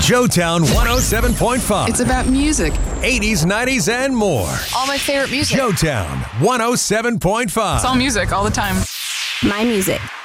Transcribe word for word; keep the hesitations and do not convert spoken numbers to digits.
Joetown one oh seven point five. It's about music. eighties, nineties, and more. All my favorite music. Joetown one oh seven point five. It's all music all the time. My music.